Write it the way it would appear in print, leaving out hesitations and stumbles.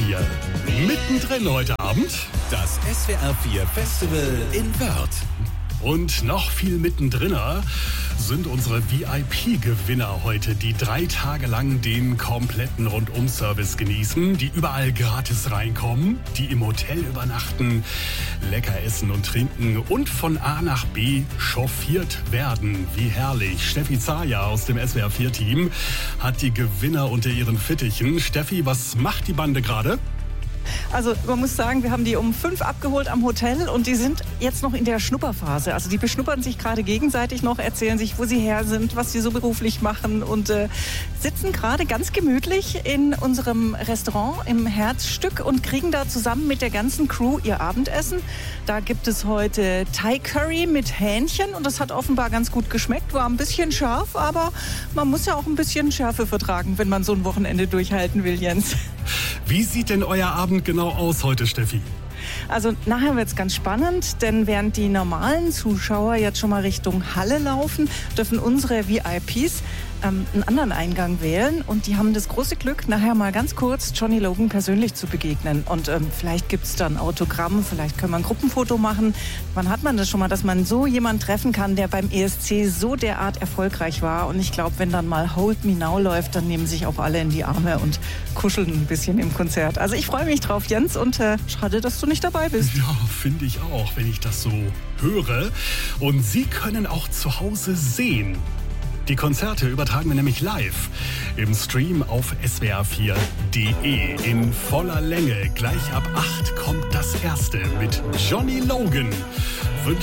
4. Mittendrin heute Abend das SWR 4 Festival in Wörth. Und noch viel mittendrinner sind unsere VIP-Gewinner heute, die 3 Tage lang den kompletten Rundum-Service genießen, die überall gratis reinkommen, die im Hotel übernachten, lecker essen und trinken und von A nach B chauffiert werden. Wie herrlich. Steffi Zaja aus dem SWR 4-Team hat die Gewinner unter ihren Fittichen. Steffi, was macht die Bande gerade? Also man muss sagen, wir haben die um 5 abgeholt am Hotel und die sind jetzt noch in der Schnupperphase. Also die beschnuppern sich gerade gegenseitig noch, erzählen sich, wo sie her sind, was sie so beruflich machen und sitzen gerade ganz gemütlich in unserem Restaurant im Herzstück und kriegen da zusammen mit der ganzen Crew ihr Abendessen. Da gibt es heute Thai Curry mit Hähnchen und das hat offenbar ganz gut geschmeckt. War ein bisschen scharf, aber man muss ja auch ein bisschen Schärfe vertragen, wenn man so ein Wochenende durchhalten will, Jens. Wie sieht denn euer Abend genau aus heute, Steffi? Also nachher wird es ganz spannend, denn während die normalen Zuschauer jetzt schon mal Richtung Halle laufen, dürfen unsere VIPs einen anderen Eingang wählen und die haben das große Glück, nachher mal ganz kurz Johnny Logan persönlich zu begegnen und vielleicht gibt es dann Autogramm, vielleicht können wir ein Gruppenfoto machen. Wann hat man das schon mal, dass man so jemanden treffen kann, der beim ESC so derart erfolgreich war und ich glaube, wenn dann mal Hold Me Now läuft, dann nehmen sich auch alle in die Arme und kuscheln ein bisschen im Konzert. Also ich freue mich drauf, Jens, und schade, dass du nicht dabei bist. Ja, finde ich auch, wenn ich das so höre. Und Sie können auch zu Hause sehen. Die Konzerte übertragen wir nämlich live im Stream auf swr4.de in voller Länge. Gleich ab 8 kommt das erste mit Johnny Logan.